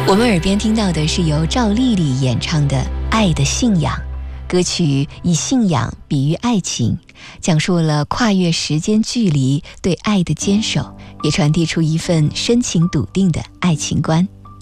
我们耳边听到的是由赵丽丽演唱的《爱的信仰》，歌曲以信仰比喻爱情，讲述了跨越时间距离对爱的坚守，也传递出一份深情笃定的爱情观。